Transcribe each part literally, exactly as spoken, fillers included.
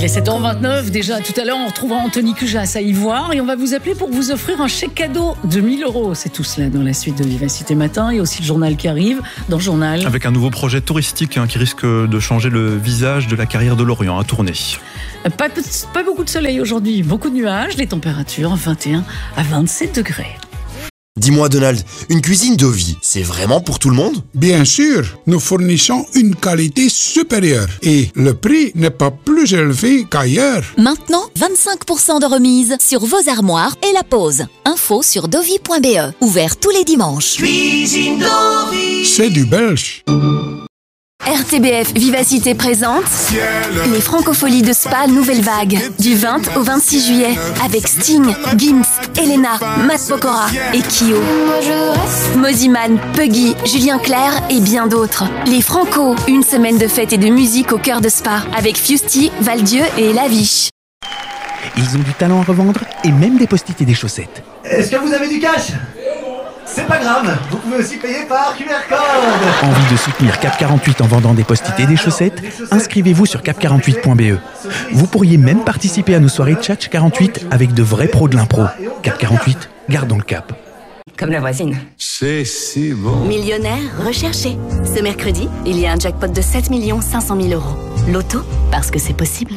Il est sept heures vingt-neuf, déjà tout à l'heure on retrouvera Anthony Cujas à Ivoire et on va vous appeler pour vous offrir un chèque cadeau de mille euros. C'est tout cela dans la suite de Vivacité Matin et aussi le journal qui arrive. Dans le journal, avec un nouveau projet touristique hein, qui risque de changer le visage de la carrière de Lorient à Tournai. Pas, pas beaucoup de soleil aujourd'hui, beaucoup de nuages, les températures vingt et un à vingt-sept degrés. Dis-moi Donald, une cuisine Dovi, c'est vraiment pour tout le monde ? Bien sûr, nous fournissons une qualité supérieure et le prix n'est pas plus élevé qu'ailleurs. Maintenant, vingt-cinq pour cent de remise sur vos armoires et la pose. Info sur dovi point b e. Ouvert tous les dimanches. Cuisine Dovi, c'est du belge. R T B F Vivacité présente les Francopholies de Spa Nouvelle Vague du vingt au vingt-six juillet avec Sting, Gims, Elena, Matt Pokora et Kyo. Moziman, Puggy, Julien Clerc et bien d'autres. Les Franco, une semaine de fête et de musique au cœur de Spa avec Fusty, Valdieu et Laviche. Ils ont du talent à revendre et même des post-it et des chaussettes. Est-ce que vous avez du cash ? C'est pas grave, vous pouvez aussi payer par Q R code. Envie de soutenir Cap quarante-huit en vendant des post-it et des chaussettes ? Inscrivez-vous sur cap quarante-huit point b e. Vous pourriez même participer à nos soirées Tchatch quarante-huit avec de vrais pros de l'impro. Cap quarante-huit, gardons le cap. Comme la voisine. C'est si bon. Millionnaire recherché. Ce mercredi, il y a un jackpot de sept millions cinq cent mille euros. Loto, parce que c'est possible.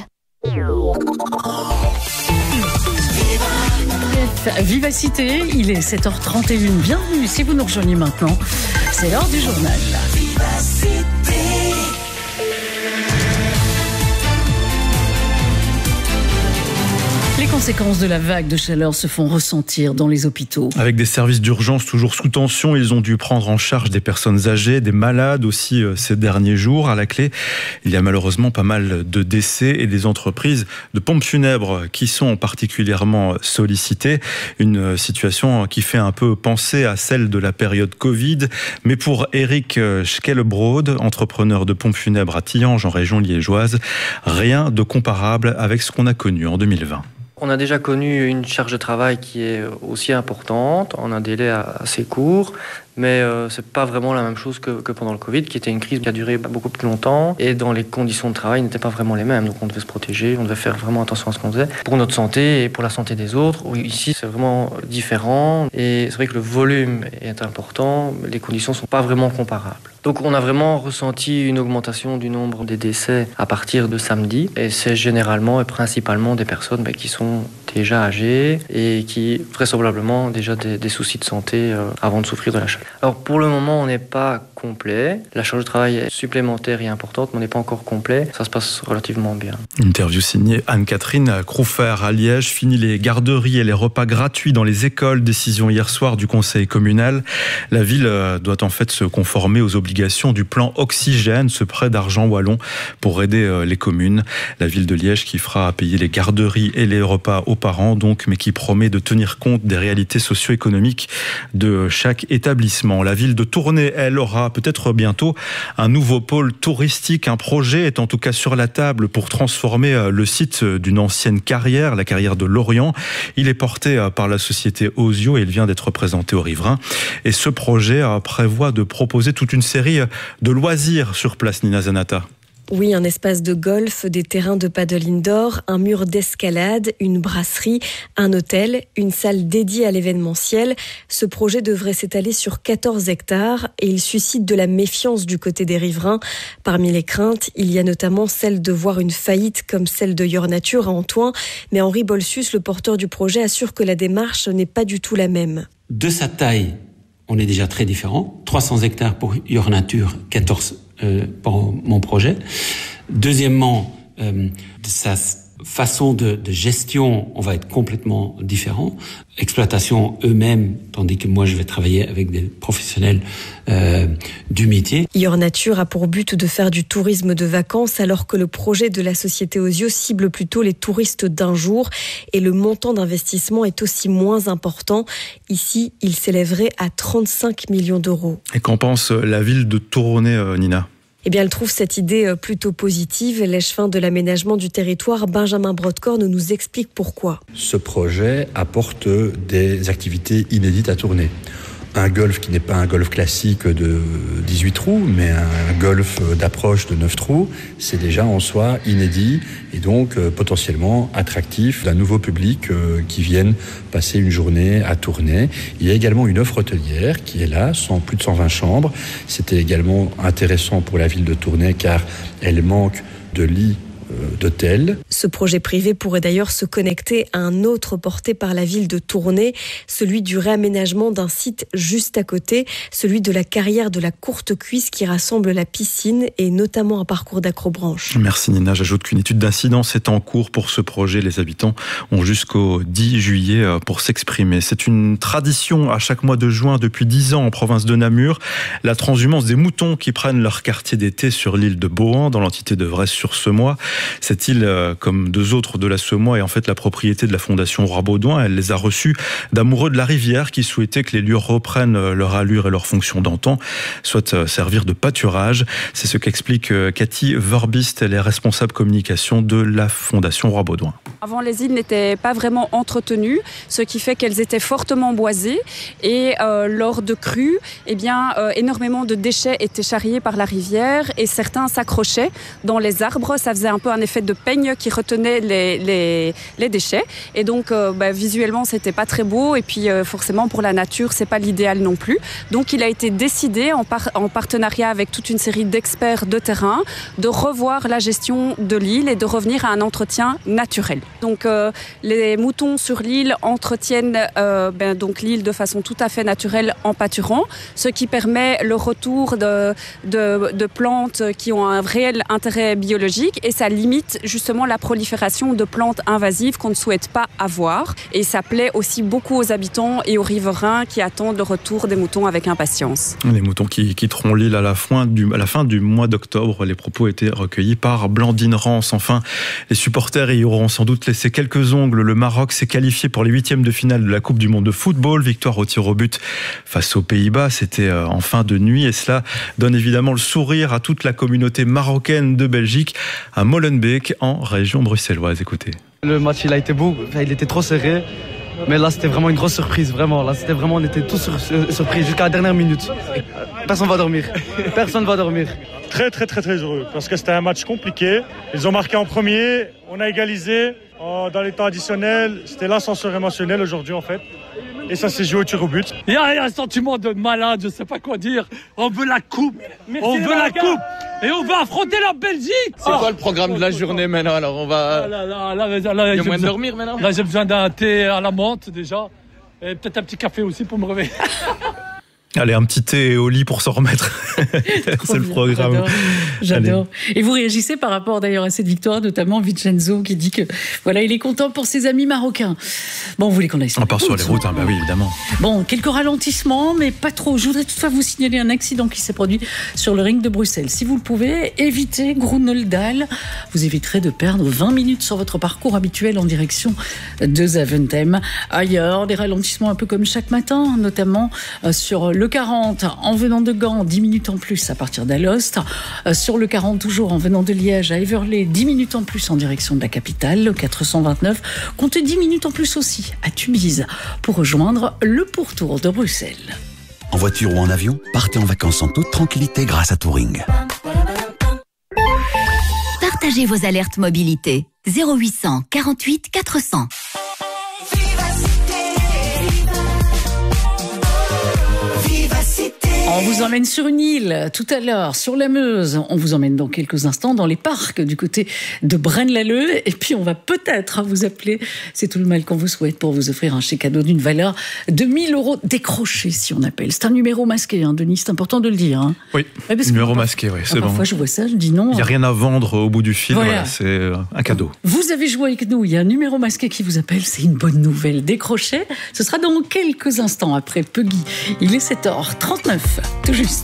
Vivacité, il est sept heures trente et une. Bienvenue si vous nous rejoignez maintenant. C'est l'heure du journal. Les conséquences de la vague de chaleur se font ressentir dans les hôpitaux. Avec des services d'urgence toujours sous tension, ils ont dû prendre en charge des personnes âgées, des malades aussi ces derniers jours. À la clé, il y a malheureusement pas mal de décès et des entreprises de pompes funèbres qui sont particulièrement sollicitées. Une situation qui fait un peu penser à celle de la période Covid. Mais pour Eric Schkelbrode, entrepreneur de pompes funèbres à Tillange en région liégeoise, rien de comparable avec ce qu'on a connu en deux mille vingt. On a déjà connu une charge de travail qui est aussi importante, en un délai assez court, mais euh, c'est pas vraiment la même chose que, que pendant le Covid, qui était une crise qui a duré beaucoup plus longtemps, et dans les conditions de travail n'étaient pas vraiment les mêmes. Donc on devait se protéger, on devait faire vraiment attention à ce qu'on faisait, pour notre santé et pour la santé des autres. Ici, c'est vraiment différent, et c'est vrai que le volume est important, mais les conditions sont pas vraiment comparables. Donc on a vraiment ressenti une augmentation du nombre des décès à partir de samedi, et c'est généralement et principalement des personnes bah, qui sont déjà âgées et qui vraisemblablement déjà des, des soucis de santé euh, avant de souffrir de la chaleur. Alors pour le moment on n'est pas complet, la charge de travail est supplémentaire et importante mais on n'est pas encore complet, ça se passe relativement bien. Interview signée Anne-Catherine Croufer à Liège. Fini les garderies et les repas gratuits dans les écoles, décision hier soir du conseil communal. La ville doit en fait se conformer aux obligations du plan Oxygène, ce prêt d'argent wallon pour aider les communes. La ville de Liège qui fera payer les garderies et les repas aux parents donc, mais qui promet de tenir compte des réalités socio-économiques de chaque établissement. La ville de Tournai, elle, aura peut-être bientôt un nouveau pôle touristique. Un projet est en tout cas sur la table pour transformer le site d'une ancienne carrière, la carrière de Lorient. Il est porté par la société Ozio et il vient d'être présenté aux riverains. Et ce projet prévoit de proposer toute une série de loisirs sur place, Nina Zanata. Oui, un espace de golf, des terrains de paddle indoor, un mur d'escalade, une brasserie, un hôtel, une salle dédiée à l'événementiel. Ce projet devrait s'étaler sur quatorze hectares et il suscite de la méfiance du côté des riverains. Parmi les craintes, il y a notamment celle de voir une faillite comme celle de Your Nature à Antoine. Mais Henri Bolsus, le porteur du projet, assure que la démarche n'est pas du tout la même. De sa taille, on est déjà très différent. trois cents hectares pour Your Nature, quatorze Euh, pour mon projet. Deuxièmement, euh, de sa façon de, de gestion, on va être complètement différent. Exploitation eux-mêmes, tandis que moi je vais travailler avec des professionnels euh, du métier. Your Nature a pour but de faire du tourisme de vacances, alors que le projet de la société Ozio cible plutôt les touristes d'un jour et le montant d'investissement est aussi moins important. Ici, il s'élèverait à trente-cinq millions d'euros. Et qu'en pense la ville de Tournai, Nina ? Eh bien, elle trouve cette idée plutôt positive. L'échevin de l'aménagement du territoire, Benjamin Brodcorn, nous explique pourquoi. Ce projet apporte des activités inédites à Tournai. un golf qui n'est pas un golf classique de dix-huit trous, mais un golf d'approche de neuf trous, c'est déjà en soi inédit et donc euh, potentiellement attractif d'un nouveau public euh, qui viennent passer une journée à Tournai. Il y a également une offre hôtelière qui est là, sans plus de cent vingt chambres. C'était également intéressant pour la ville de Tournai car elle manque de lits d'hôtel. Ce projet privé pourrait d'ailleurs se connecter à un autre porté par la ville de Tournai, celui du réaménagement d'un site juste à côté, celui de la carrière de la courte cuisse qui rassemble la piscine et notamment un parcours d'acrobranche. Merci Nina. J'ajoute qu'une étude d'incidence est en cours pour ce projet. Les habitants ont jusqu'au dix juillet pour s'exprimer. C'est une tradition à chaque mois de juin depuis dix ans en province de Namur. La transhumance des moutons qui prennent leur quartier d'été sur l'île de Bohan dans l'entité de Vresse-sur-Semois. Cette île, comme deux autres de la Semois, est en fait la propriété de la Fondation Roi-Baudouin. Elle les a reçus d'amoureux de la rivière qui souhaitaient que les lieux reprennent leur allure et leur fonction d'antan, soit servir de pâturage. C'est ce qu'explique Cathy Verbist, elle est responsable communication de la Fondation Roi-Baudouin. Avant, les îles n'étaient pas vraiment entretenues, ce qui fait qu'elles étaient fortement boisées et euh, lors de crues, eh bien, euh, énormément de déchets étaient charriés par la rivière et certains s'accrochaient dans les arbres. Ça faisait un peu un effet de peigne qui retenait les, les, les déchets et donc euh, bah, visuellement c'était pas très beau et puis euh, forcément pour la nature c'est pas l'idéal non plus. Donc il a été décidé en, par, en partenariat avec toute une série d'experts de terrain de revoir la gestion de l'île et de revenir à un entretien naturel. Donc euh, les moutons sur l'île entretiennent euh, ben, donc l'île de façon tout à fait naturelle en pâturant, ce qui permet le retour de, de, de plantes qui ont un réel intérêt biologique et ça limite justement la prolifération de plantes invasives qu'on ne souhaite pas avoir. Et ça plaît aussi beaucoup aux habitants et aux riverains qui attendent le retour des moutons avec impatience. Les moutons qui quitteront l'île à la fin du, à la fin du mois d'octobre. Les propos étaient recueillis par Blandine Rance. Enfin, les supporters y auront sans doute laissé quelques ongles. Le Maroc s'est qualifié pour les huitièmes de finale de la Coupe du Monde de football. Victoire au tir au but face aux Pays-Bas. C'était en fin de nuit et cela donne évidemment le sourire à toute la communauté marocaine de Belgique à Molenbeek en région bruxelloise. Écoutez. Le match il a été beau, enfin, il était trop serré, mais là c'était vraiment une grosse surprise, vraiment. Là c'était vraiment, on était tous sur, surpris jusqu'à la dernière minute. Personne va dormir, personne va dormir. Très très très très heureux parce que c'était un match compliqué. Ils ont marqué en premier, on a égalisé dans les temps additionnels. C'était l'ascenseur émotionnel aujourd'hui en fait. Et ça s'est joué au tir au but. Il y a un sentiment de malade, je sais pas quoi dire. On veut la coupe. Merci on veut la coupe. Et on va affronter la Belgique. C'est oh. quoi le programme de la journée maintenant? Alors on va. Ah là, là, là, là, là, il y a moyen besoin... de dormir maintenant. Là j'ai besoin d'un thé à la menthe déjà. Et peut-être un petit café aussi pour me réveiller. Allez, un petit thé au lit pour s'en remettre. C'est le programme. J'adore. J'adore. Et vous réagissez par rapport d'ailleurs à cette victoire, notamment Vincenzo qui dit que voilà, il est content pour ses amis marocains. Bon, vous voulez qu'on aille sur On part sur les routes, hein, bah oui, évidemment. Bon, quelques ralentissements, mais pas trop. Je voudrais toutefois vous signaler un accident qui s'est produit sur le ring de Bruxelles. Si vous le pouvez, évitez Groenendaal. Vous éviterez de perdre vingt minutes sur votre parcours habituel en direction de Zaventem. Ailleurs, des ralentissements un peu comme chaque matin, notamment sur le Le quarante en venant de Gand, dix minutes en plus à partir d'Alost. Euh, sur le quarante, toujours en venant de Liège à Heverlee, dix minutes en plus en direction de la capitale. Le quatre cent vingt-neuf, comptez dix minutes en plus aussi à Tubize pour rejoindre le pourtour de Bruxelles. En voiture ou en avion, partez en vacances en toute tranquillité grâce à Touring. Partagez vos alertes mobilité. zéro huit cent quarante-huit quatre cents. On vous emmène sur une île tout à l'heure, sur la Meuse. On vous emmène dans quelques instants dans les parcs du côté de Braine-l'Alleud. Et puis on va peut-être vous appeler, c'est tout le mal qu'on vous souhaite, pour vous offrir un chèque cadeau d'une valeur de mille euros décroché si on appelle. C'est un numéro masqué, hein, Denis, c'est important de le dire. Hein. Oui, ouais, numéro que, masqué, oui, c'est parfois, bon. Parfois je vois ça, je dis non. Il n'y a rien à vendre au bout du fil, voilà. Voilà, c'est un cadeau. Vous avez joué avec nous, il y a un numéro masqué qui vous appelle, c'est une bonne nouvelle. Décroché, ce sera dans quelques instants après Puggy. Il est sept heures trente-neuf, tout juste.